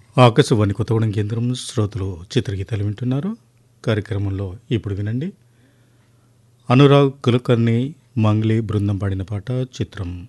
ఆకాశవాణి కొత్తగూడెం కేంద్రం శ్రోతలు చిత్రగీతాలు వింటున్నారు. కార్యక్రమంలో ఇప్పుడు వినండి. అనురాగ్ కులకర్ణి మంగ్లీ బృందం పాడిన పాట చిత్రం